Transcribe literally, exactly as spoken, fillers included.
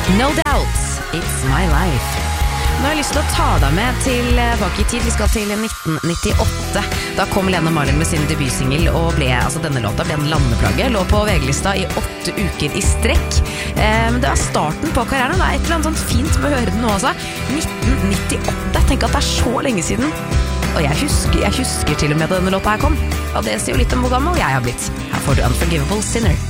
No Doubt, It's My Life. Nå har jeg lyst til å ta deg med tilbake i tid. Vi skal til nitten nittiåtte. Da kom Lene Marlin med sin debutsingel, og ble, altså denne låta ble en landeplage. Lå på V G-lista i åtte uker i strekk. Eh, men det var starten på karrieren, og det er et eller annet sånt fint med å høre den nå også. nitten nittiåtte, tenk at det er så lenge siden. Og jeg husker, jeg husker til og med da denne låta her kom. Og det sier jo litt om hvor gammel jeg har blitt. Her får du Unforgivable Sinner.